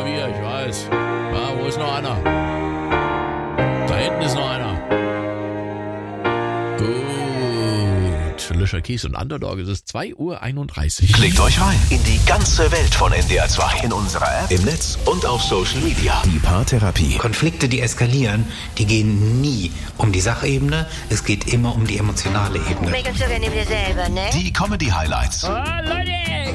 Ja, wir, ich weiß. Ja, wo ist noch einer? Da hinten ist noch einer. Gut. Löscher Kies und Underdog, es ist 2:31 Uhr. Klickt euch rein in die ganze Welt von NDR 2. In unserer App, im Netz und auf Social Media. Die Paartherapie. Konflikte, die eskalieren, die gehen nie um die Sachebene. Es geht immer um die emotionale Ebene. Make up so gerne mit dir selber, ne? Die Comedy-Highlights. Ah, Leute!